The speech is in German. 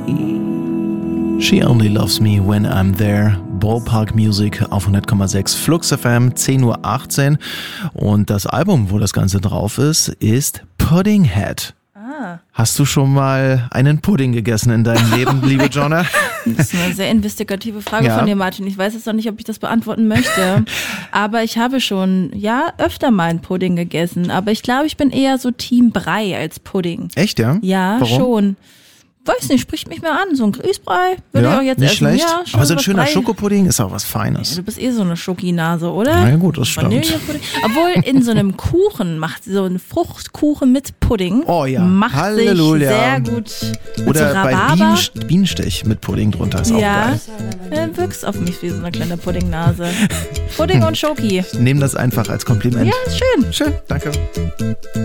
She Only Loves Me When I'm There. Ballpark Music auf 100,6 Flux FM, 10:18 Uhr. Und das Album, wo das Ganze drauf ist Puddinghead. Hast du schon mal einen Pudding gegessen in deinem Leben, liebe Jonna? Das ist eine sehr investigative Frage von dir, Martin. Ich weiß jetzt noch nicht, ob ich das beantworten möchte. Aber ich habe schon, öfter mal einen Pudding gegessen. Aber ich glaube, ich bin eher so Team Brei als Pudding. Echt, ja? Ja, warum? Schon. Weiß nicht, spricht mich mal an. So ein Grießbrei würde ich auch jetzt nicht essen. Schlecht. Ja, aber so ein schöner Brei. Schokopudding ist auch was Feines. Ja, du bist so eine Schokinase, oder? Na ja, gut, das stimmt. Vanillepudding. Obwohl in so einem Kuchen macht so ein Fruchtkuchen mit Pudding. Oh ja, macht Halleluja. sich sehr gut. Mit Oder so bei Rhabarber. Bienenstich mit Pudding drunter ist auch geil. Wirkst auf mich wie so eine kleine Puddingnase. Pudding und Schoki. Nehm das einfach als Kompliment. Ja, ist schön. Schön, danke.